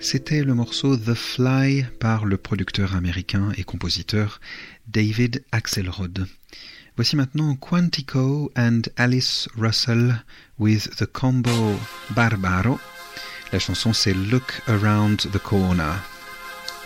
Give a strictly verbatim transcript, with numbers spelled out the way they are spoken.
C'était le morceau The Fly par le producteur américain et compositeur David Axelrod. Voici maintenant Quantico and Alice Russell with the combo Barbaro. La chanson c'est Look Around the Corner.